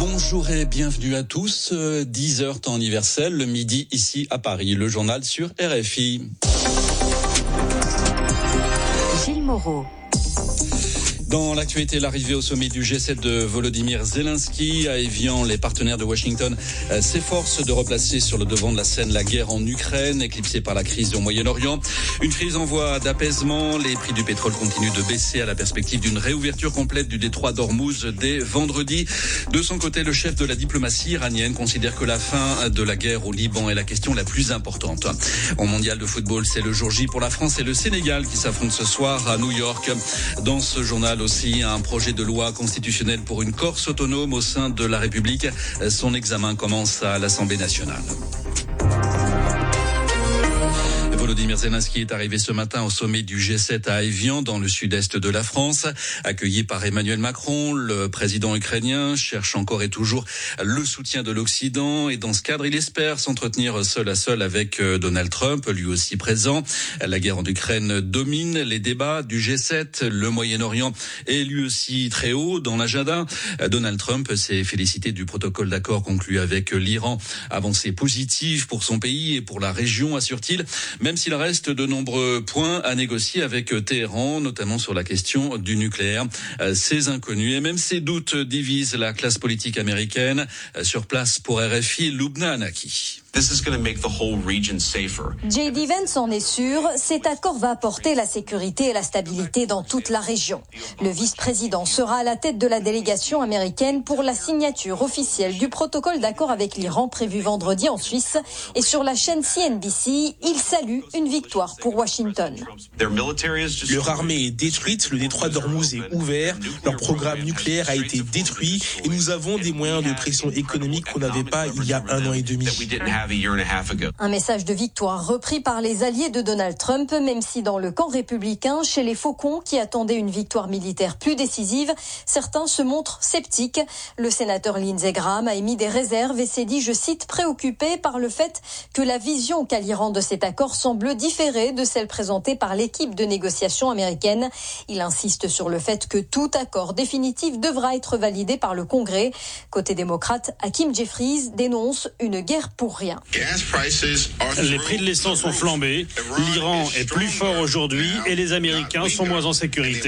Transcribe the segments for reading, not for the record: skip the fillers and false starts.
Bonjour et bienvenue à tous. 10h temps universel, le midi ici à Paris. Le journal sur RFI. Gilles Moreau. Dans l'actualité, l'arrivée au sommet du G7 de Volodymyr Zelensky à Évian, les partenaires de Washington s'efforcent de replacer sur le devant de la scène la guerre en Ukraine, éclipsée par la crise au Moyen-Orient. Une crise en voie d'apaisement. Les prix du pétrole continuent de baisser à la perspective d'une réouverture complète du détroit d'Ormuz dès vendredi. De son côté, le chef de la diplomatie iranienne considère que la fin de la guerre au Liban est la question la plus importante. Au mondial de football, c'est le jour J pour la France et le Sénégal qui s'affrontent ce soir à New York. Dans ce journal aussi, un projet de loi constitutionnelle pour une Corse autonome au sein de la République. Son examen commence à l'Assemblée nationale. Volodymyr Zelensky est arrivé ce matin au sommet du G7 à Évian, dans le sud-est de la France. Accueilli par Emmanuel Macron, le président ukrainien cherche encore et toujours le soutien de l'Occident. Et dans ce cadre, il espère s'entretenir seul à seul avec Donald Trump, lui aussi présent. La guerre en Ukraine domine les débats du G7. Le Moyen-Orient est lui aussi très haut dans l'agenda. Donald Trump s'est félicité du protocole d'accord conclu avec l'Iran. Avancée positive pour son pays et pour la région, assure-t-il. Même s'il reste de nombreux points à négocier avec Téhéran, notamment sur la question du nucléaire. Ces inconnus et même ces doutes divisent la classe politique américaine. Sur place pour RFI, Lubna Anaki. J.D. Vance en est sûr, cet accord va apporter la sécurité et la stabilité dans toute la région. Le vice-président sera à la tête de la délégation américaine pour la signature officielle du protocole d'accord avec l'Iran prévu vendredi en Suisse. Et sur la chaîne CNBC, il salue une victoire pour Washington. Leur armée est détruite, le détroit d'Ormuz est ouvert, leur programme nucléaire a été détruit et nous avons des moyens de pression économique qu'on n'avait pas il y a 1 an et demi. Un message de victoire repris par les alliés de Donald Trump, même si dans le camp républicain, chez les faucons qui attendaient une victoire militaire plus décisive, certains se montrent sceptiques. Le sénateur Lindsey Graham a émis des réserves et s'est dit, je cite, préoccupé par le fait que la vision qu'a l'Iran de cet accord semble différer de celle présentée par l'équipe de négociation américaine. Il insiste sur le fait que tout accord définitif devra être validé par le Congrès. Côté démocrate, Hakeem Jeffries dénonce une guerre pour rien. Les prix de l'essence ont flambé, l'Iran est plus fort aujourd'hui et les Américains sont moins en sécurité.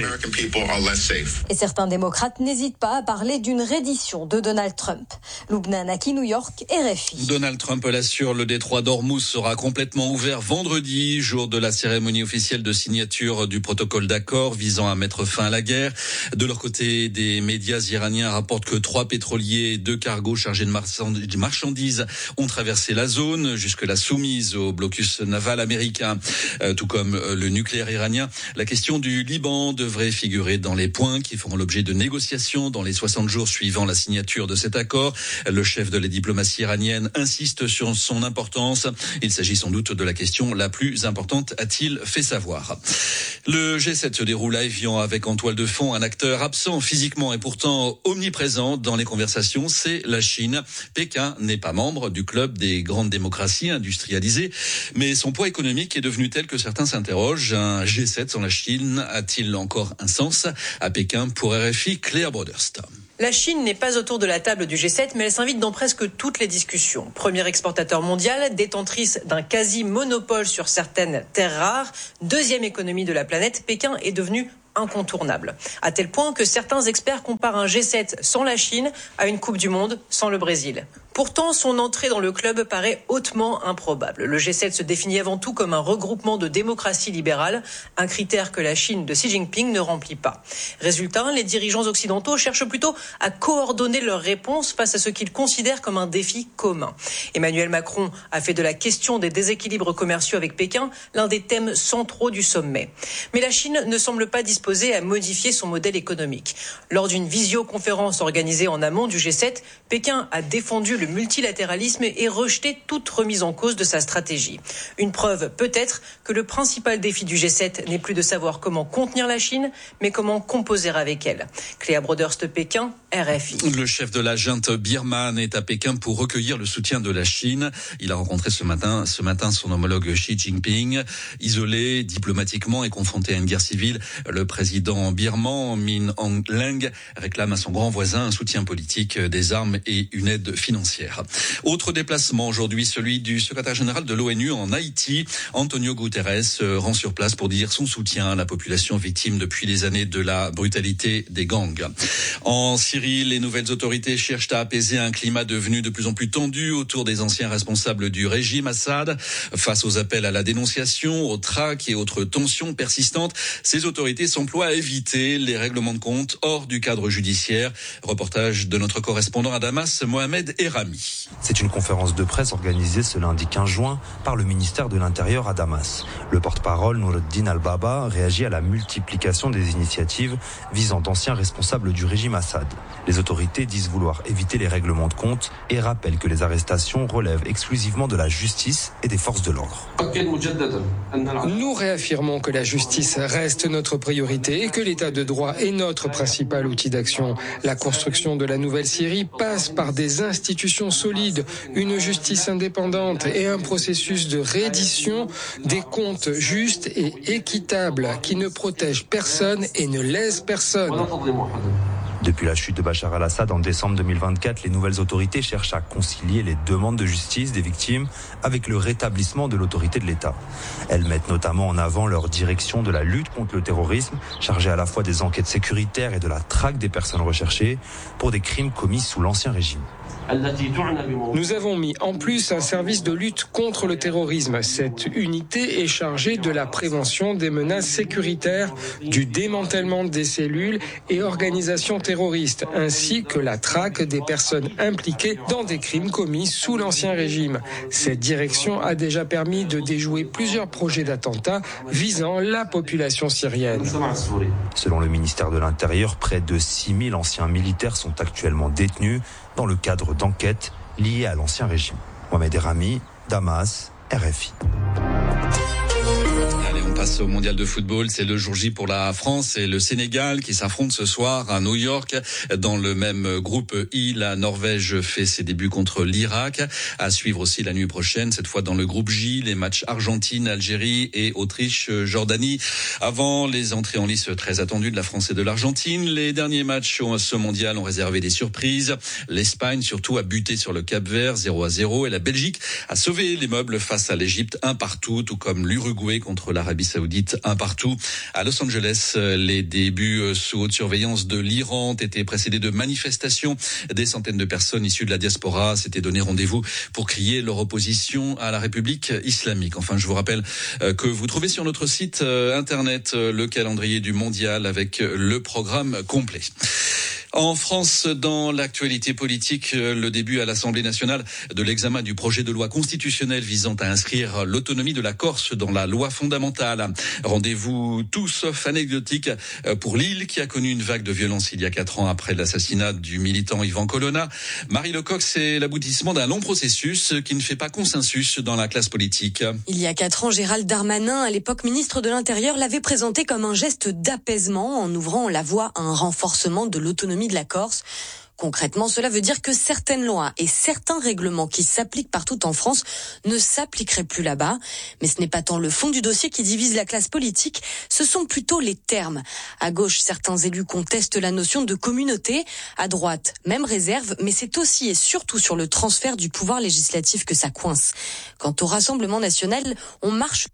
Et certains démocrates n'hésitent pas à parler d'une reddition de Donald Trump. Lubna Anaki, New York, RFI. Donald Trump l'assure, le détroit d'Ormuz sera complètement ouvert vendredi, jour de la cérémonie officielle de signature du protocole d'accord visant à mettre fin à la guerre. De leur côté, des médias iraniens rapportent que 3 pétroliers et 2 cargos chargés de marchandises ont traversé la zone, jusque-là soumise au blocus naval américain, tout comme le nucléaire iranien. La question du Liban devrait figurer dans les points qui feront l'objet de négociations dans les 60 jours suivant la signature de cet accord. Le chef de la diplomatie iranienne insiste sur son importance. Il s'agit sans doute de la question la plus importante, a-t-il fait savoir. Le G7 se déroule à Évian avec en toile de fond un acteur absent physiquement et pourtant omniprésent dans les conversations, c'est la Chine. Pékin n'est pas membre du club des grandes démocraties industrialisées, mais son poids économique est devenu tel que certains s'interrogent. Un G7 sans la Chine a-t-il encore un sens? À Pékin, pour RFI, Claire Broderst. La Chine n'est pas autour de la table du G7, mais elle s'invite dans presque toutes les discussions. Premier exportateur mondial, détentrice d'un quasi-monopole sur certaines terres rares, deuxième économie de la planète, Pékin est devenu incontournable. À tel point que certains experts comparent un G7 sans la Chine à une Coupe du Monde sans le Brésil. Pourtant, son entrée dans le club paraît hautement improbable. Le G7 se définit avant tout comme un regroupement de démocraties libérales, un critère que la Chine de Xi Jinping ne remplit pas. Résultat, les dirigeants occidentaux cherchent plutôt à coordonner leurs réponses face à ce qu'ils considèrent comme un défi commun. Emmanuel Macron a fait de la question des déséquilibres commerciaux avec Pékin l'un des thèmes centraux du sommet. Mais la Chine ne semble pas disposée à modifier son modèle économique. Lors d'une visioconférence organisée en amont du G7, Pékin a défendu le multilatéralisme et rejeté toute remise en cause de sa stratégie. Une preuve peut-être que le principal défi du G7 n'est plus de savoir comment contenir la Chine, mais comment composer avec elle. Cléa Broderst, Pékin, RFI. Le chef de la junte birmane est à Pékin pour recueillir le soutien de la Chine. Il a rencontré ce matin son homologue Xi Jinping. Isolé diplomatiquement et confronté à une guerre civile, le président birman Min Aung Hlaing réclame à son grand voisin un soutien politique, des armes et une aide financière. Autre déplacement aujourd'hui, celui du secrétaire général de l'ONU en Haïti. Antonio Guterres rend sur place pour dire son soutien à la population victime depuis les années de la brutalité des gangs. En Syrie, les nouvelles autorités cherchent à apaiser un climat devenu de plus en plus tendu autour des anciens responsables du régime Assad. Face aux appels à la dénonciation, au trac et autres tensions persistantes, ces autorités s'emploient à éviter les règlements de compte hors du cadre judiciaire. Reportage de notre correspondant à Damas, Mohamed Erami. C'est une conférence de presse organisée ce lundi 15 juin par le ministère de l'Intérieur à Damas. Le porte-parole Noureddin Al-Baba réagit à la multiplication des initiatives visant d'anciens responsables du régime Assad. Les autorités disent vouloir éviter les règlements de compte et rappellent que les arrestations relèvent exclusivement de la justice et des forces de l'ordre. Nous réaffirmons que la justice reste notre priorité et que l'état de droit est notre principal outil d'action. La construction de la nouvelle Syrie passe par des institutions solides, une justice indépendante et un processus de reddition des comptes justes et équitables qui ne protège personne et ne lèse personne. Depuis la chute de Bachar al-Assad en décembre 2024, les nouvelles autorités cherchent à concilier les demandes de justice des victimes avec le rétablissement de l'autorité de l'État. Elles mettent notamment en avant leur direction de la lutte contre le terrorisme, chargée à la fois des enquêtes sécuritaires et de la traque des personnes recherchées pour des crimes commis sous l'Ancien Régime. Nous avons mis en plus un service de lutte contre le terrorisme. Cette unité est chargée de la prévention des menaces sécuritaires, du démantèlement des cellules et organisations terroristes, ainsi que la traque des personnes impliquées dans des crimes commis sous l'Ancien Régime. Cette direction a déjà permis de déjouer plusieurs projets d'attentats visant la population syrienne. Selon le ministère de l'Intérieur, près de 6000 anciens militaires sont actuellement détenus dans le cadre d'enquêtes liées à l'Ancien Régime. Mohamed Erami, Damas, RFI. Allez, on passe au mondial de football. C'est le jour J pour la France et le Sénégal qui s'affrontent ce soir à New York. Dans le même groupe I, la Norvège fait ses débuts contre l'Irak. À suivre aussi la nuit prochaine, cette fois dans le groupe J, les matchs Argentine, Algérie et Autriche, Jordanie. Avant les entrées en lice très attendues de la France et de l'Argentine, les derniers matchs sur ce mondial ont réservé des surprises. L'Espagne surtout a buté sur le Cap-Vert 0-0 et la Belgique a sauvé les meubles face à l'Égypte 1-1, tout comme l'Uruguay contre l'Arabie Saoudite 1-1. À Los Angeles, les débuts sous haute surveillance de l'Iran ont été précédés de manifestations. Des centaines de personnes issues de la diaspora s'étaient donné rendez-vous pour crier leur opposition à la République islamique. Enfin, je vous rappelle que vous trouvez sur notre site internet le calendrier du mondial avec le programme complet. En France, dans l'actualité politique, le début à l'Assemblée nationale de l'examen du projet de loi constitutionnelle visant à inscrire l'autonomie de la Corse dans la loi fondamentale. Rendez-vous tout sauf anecdotique pour l'île qui a connu une vague de violence il y a 4 ans après l'assassinat du militant Yvan Colonna. Marie Lecoq, c'est l'aboutissement d'un long processus qui ne fait pas consensus dans la classe politique. Il y a 4 ans, Gérald Darmanin, à l'époque ministre de l'Intérieur, l'avait présenté comme un geste d'apaisement en ouvrant la voie à un renforcement de l'autonomie de la Corse. Concrètement, cela veut dire que certaines lois et certains règlements qui s'appliquent partout en France ne s'appliqueraient plus là-bas. Mais ce n'est pas tant le fond du dossier qui divise la classe politique, ce sont plutôt les termes. À gauche, certains élus contestent la notion de communauté. À droite, même réserve, mais c'est aussi et surtout sur le transfert du pouvoir législatif que ça coince. Quant au Rassemblement national, on marche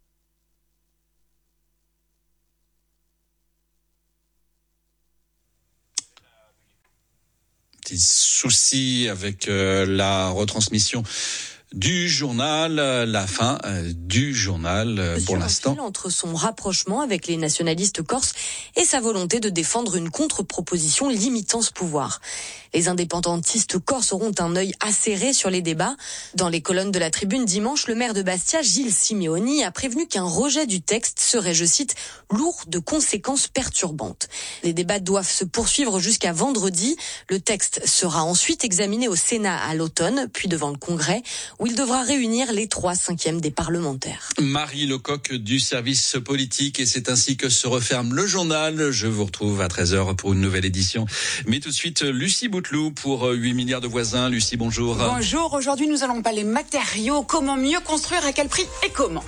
soucis avec la retransmission du journal, la fin du journal pour l'instant. Entre son rapprochement avec les nationalistes corses et sa volonté de défendre une contre-proposition limitant ce pouvoir. Les indépendantistes corses auront un œil acéré sur les débats. Dans les colonnes de la Tribune dimanche, le maire de Bastia, Gilles Simeoni, a prévenu qu'un rejet du texte serait, je cite, lourd de conséquences perturbantes. Les débats doivent se poursuivre jusqu'à vendredi. Le texte sera ensuite examiné au Sénat à l'automne, puis devant le Congrès, où il devra réunir les 3/5 des parlementaires. Marie Lecoq du service politique, et c'est ainsi que se referme le journal. Je vous retrouve à 13h pour une nouvelle édition. Mais tout de suite, Lucie Bouteloup pour 8 milliards de voisins. Lucie, bonjour. Bonjour, aujourd'hui nous allons parler matériaux, comment mieux construire, à quel prix et comment.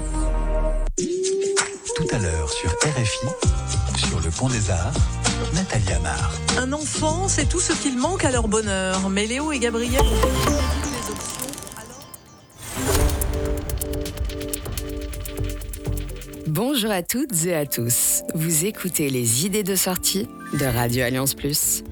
Tout à l'heure sur RFI, sur le Pont des Arts, Nathalie Amar. Un enfant, c'est tout ce qu'il manque à leur bonheur. Mais Léo et Gabriel ont toutes les options. Bonjour à toutes et à tous. Vous écoutez les idées de sortie de Radio Alliance Plus.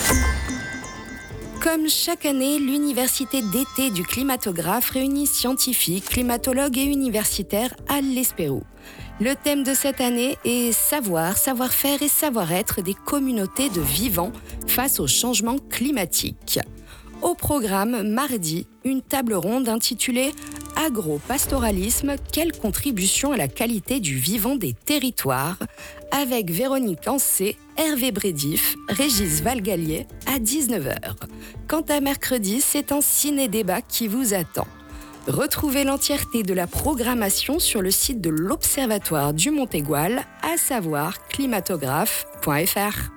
Comme chaque année, l'université d'été du climatographe réunit scientifiques, climatologues et universitaires à l'Espérou. Le thème de cette année est savoir, savoir-faire et savoir-être des communautés de vivants face au changement climatique. Au programme, mardi, une table ronde intitulée « Agro-pastoralisme, quelle contribution à la qualité du vivant des territoires ?» avec Véronique Ancé, Hervé Brédif, Régis Valgalier à 19h. Quant à mercredi, c'est un ciné-débat qui vous attend. Retrouvez l'entièreté de la programmation sur le site de l'Observatoire du Mont-Aigoual, à savoir climatographe.fr.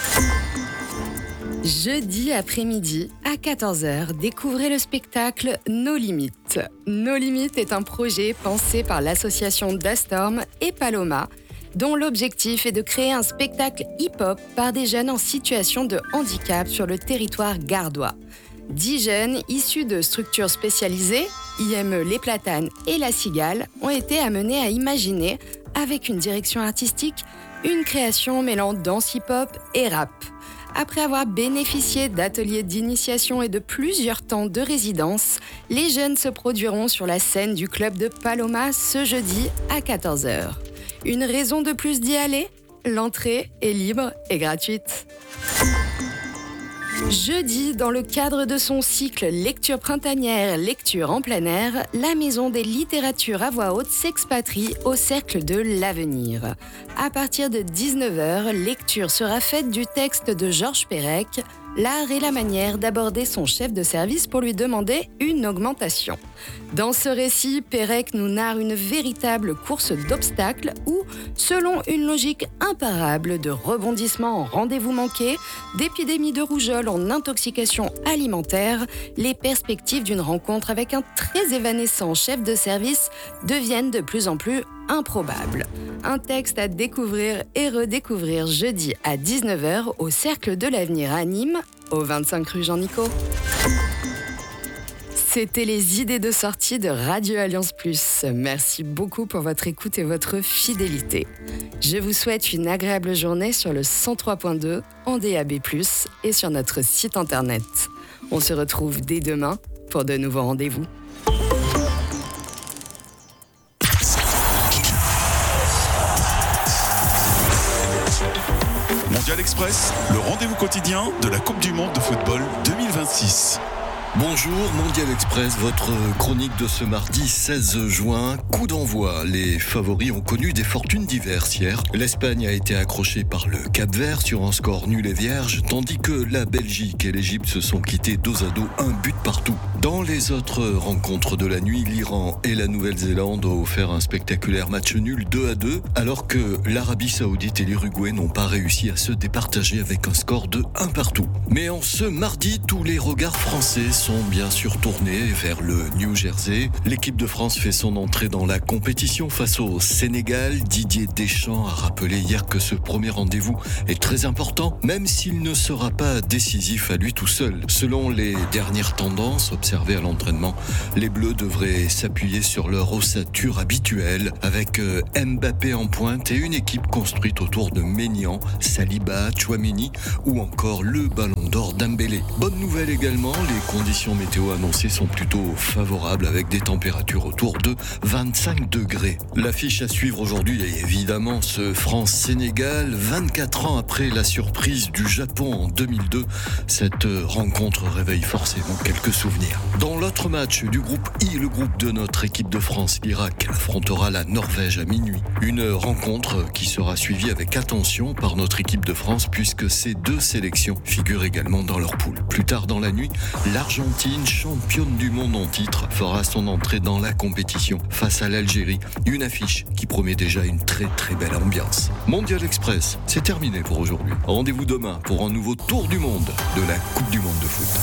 Jeudi après-midi, à 14h, découvrez le spectacle Nos Limites. Nos Limites est un projet pensé par l'association Dastorm et Paloma, dont l'objectif est de créer un spectacle hip-hop par des jeunes en situation de handicap sur le territoire gardois. 10 jeunes issus de structures spécialisées, IME Les Platanes et La Cigale, ont été amenés à imaginer, avec une direction artistique, une création mêlant danse hip-hop et rap. Après avoir bénéficié d'ateliers d'initiation et de plusieurs temps de résidence, les jeunes se produiront sur la scène du club de Paloma ce jeudi à 14h. Une raison de plus d'y aller ? L'entrée est libre et gratuite. Jeudi, dans le cadre de son cycle Lecture printanière, lecture en plein air, la Maison des littératures à voix haute s'expatrie au Cercle de l'Avenir. À partir de 19h, lecture sera faite du texte de Georges Perec, L'art et la manière d'aborder son chef de service pour lui demander une augmentation. Dans ce récit, Perec nous narre une véritable course d'obstacles où, selon une logique imparable de rebondissement en rendez-vous manqué, d'épidémie de rougeole en intoxication alimentaire, les perspectives d'une rencontre avec un très évanescent chef de service deviennent de plus en plus improbables. Un texte à découvrir et redécouvrir jeudi à 19h au Cercle de l'Avenir à Nîmes, au 25 rue Jean-Nicot. C'était les idées de sortie de Radio Alliance Plus. Merci beaucoup pour votre écoute et votre fidélité. Je vous souhaite une agréable journée sur le 103.2 en DAB+, et sur notre site internet. On se retrouve dès demain pour de nouveaux rendez-vous. Mondial Express, le rendez-vous quotidien de la Coupe du Monde de football 2026. Bonjour Mondial Express, votre chronique de ce mardi 16 juin. Coup d'envoi, les favoris ont connu des fortunes diverses hier. L'Espagne a été accrochée par le Cap-Vert sur un score nul et vierge, tandis que la Belgique et l'Égypte se sont quittés dos à dos, un but partout. Dans les autres rencontres de la nuit, l'Iran et la Nouvelle-Zélande ont offert un spectaculaire match nul 2-2, alors que l'Arabie Saoudite et l'Uruguay n'ont pas réussi à se départager avec un score de 1 partout. Mais en ce mardi, tous les regards français sont bien sûr tournés vers le New Jersey. L'équipe de France fait son entrée dans la compétition face au Sénégal. Didier Deschamps a rappelé hier que ce premier rendez-vous est très important, même s'il ne sera pas décisif à lui tout seul. Selon les dernières tendances observées à l'entraînement, les Bleus devraient s'appuyer sur leur ossature habituelle, avec Mbappé en pointe et une équipe construite autour de Maignan, Saliba, Tchouaméni ou encore le Ballon d'Or Dembélé. Bonne nouvelle également, les conditions météo annoncées sont plutôt favorables avec des températures autour de 25 degrés. L'affiche à suivre aujourd'hui est évidemment ce France-Sénégal, 24 ans après la surprise du Japon en 2002. Cette rencontre réveille forcément quelques souvenirs. Dans l'autre match du groupe I, le groupe de notre équipe de France, l'Irak affrontera la Norvège à minuit. Une rencontre qui sera suivie avec attention par notre équipe de France puisque ces deux sélections figurent également dans leur poule. Plus tard dans la nuit, large l'Argentine, championne du monde en titre, fera son entrée dans la compétition face à l'Algérie. Une affiche qui promet déjà une très très belle ambiance. Mondial Express, c'est terminé pour aujourd'hui. Rendez-vous demain pour un nouveau tour du monde de la Coupe du monde de foot.